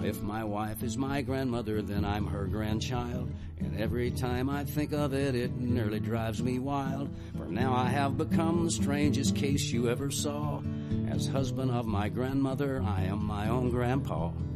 If my wife is my grandmother, then I'm her grandchild. And every time I think of it, it nearly drives me wild. For now I have become the strangest case you ever saw. As husband of my grandmother, I am my own grandpa.